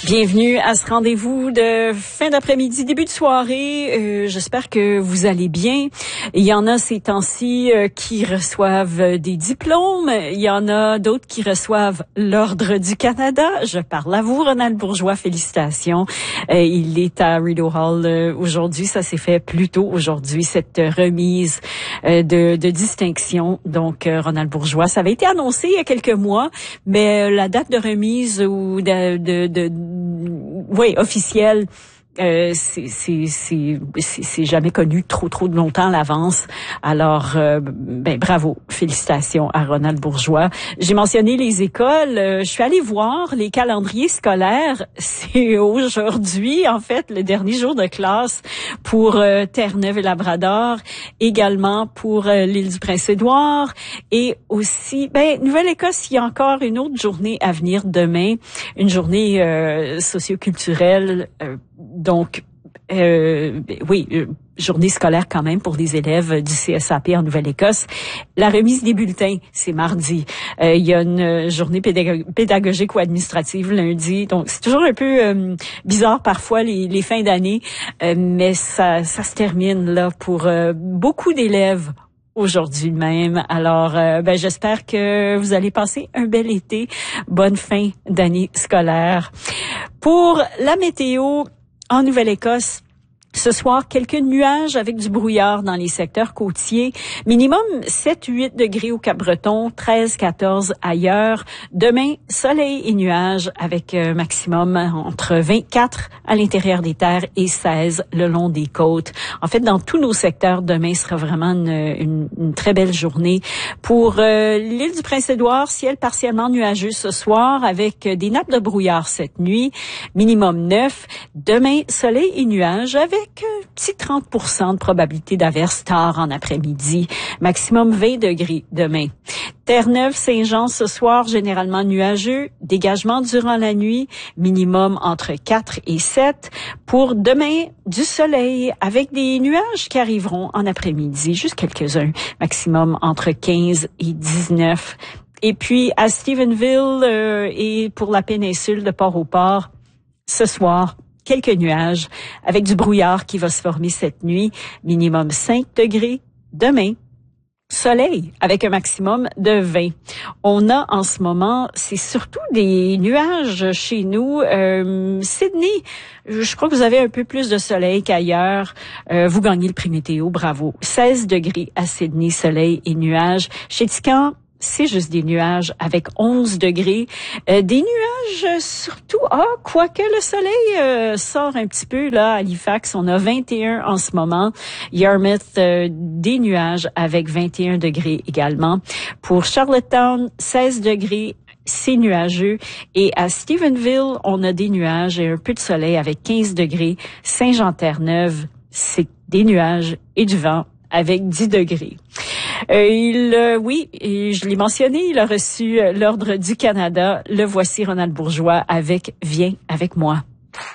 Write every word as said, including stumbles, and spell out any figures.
Bienvenue à ce rendez-vous de fin d'après-midi, début de soirée. Euh, j'espère que vous allez bien. Il y en a ces temps-ci euh, qui reçoivent des diplômes. Il y en a d'autres qui reçoivent l'Ordre du Canada. Je parle à vous, Ronald Bourgeois. Félicitations. Euh, il est à Rideau Hall euh, aujourd'hui. Ça s'est fait plus tôt aujourd'hui, cette remise euh, de, de distinction. Donc, euh, Ronald Bourgeois, ça avait été annoncé il y a quelques mois, mais euh, la date de remise ou de, de, de oui, officiel. Euh, c'est, c'est, c'est, c'est, c'est jamais connu trop, trop de longtemps à l'avance. Alors, euh, ben, bravo. Félicitations à Ronald Bourgeois. J'ai mentionné les écoles. Euh, je suis allée voir les calendriers scolaires. C'est aujourd'hui, en fait, le dernier jour de classe pour euh, Terre-Neuve et Labrador, également pour euh, l'île du Prince-Édouard et aussi, ben, Nouvelle-Écosse, il y a encore une autre journée à venir demain, une journée euh, socio-culturelle. Euh, Donc, euh, oui, euh, journée scolaire quand même pour les élèves du C S A P en Nouvelle-Écosse. La remise des bulletins, c'est mardi. Euh, il y a une journée pédag- pédagogique ou administrative lundi. Donc, c'est toujours un peu euh, bizarre parfois les, les fins d'année, euh, mais ça, ça se termine là pour euh, beaucoup d'élèves aujourd'hui même. Alors, euh, ben, j'espère que vous allez passer un bel été. Bonne fin d'année scolaire. Pour la météo, en Nouvelle-Écosse, ce soir, quelques nuages avec du brouillard dans les secteurs côtiers. Minimum sept huit degrés au Cap-Breton, treize quatorze ailleurs. Demain, soleil et nuages avec un maximum entre vingt-quatre à l'intérieur des terres et seize le long des côtes. En fait, dans tous nos secteurs, demain sera vraiment une, une, une très belle journée. Pour euh, l'île du Prince-Édouard, ciel partiellement nuageux ce soir avec des nappes de brouillard cette nuit. Minimum neuf. Demain, soleil et nuages avec avec un petit trente pour cent de probabilité d'averse tard en après-midi. Maximum vingt degrés demain. Terre-Neuve, Saint-Jean, ce soir, généralement nuageux. Dégagement durant la nuit. Minimum entre quatre et sept. Pour demain, du soleil avec des nuages qui arriveront en après-midi. Juste quelques-uns. Maximum entre quinze et dix-neuf. Et puis, à Stephenville euh, et pour la péninsule de Port-au-Port, ce soir, quelques nuages avec du brouillard qui va se former cette nuit. Minimum cinq degrés. Demain, soleil avec un maximum de vingt. On a en ce moment, c'est surtout des nuages chez nous. Euh, Sydney, je crois que vous avez un peu plus de soleil qu'ailleurs. Euh, vous gagnez le prix météo, bravo. seize degrés à Sydney, soleil et nuages. Chez Tican, c'est juste des nuages avec onze degrés. Euh, des nuages euh, surtout, ah, quoique le soleil euh, sort un petit peu là à Halifax. On a vingt et un en ce moment. Yarmouth, euh, des nuages avec vingt et un degrés également. Pour Charlottetown, seize degrés. C'est nuageux. Et à Stephenville, on a des nuages et un peu de soleil avec quinze degrés. Saint-Jean-Terre-Neuve, c'est des nuages et du vent avec dix degrés. Euh, il, euh, oui, et je l'ai mentionné, il a reçu euh, l'Ordre du Canada. Le voici, Ronald Bourgeois, avec « Viens avec moi ».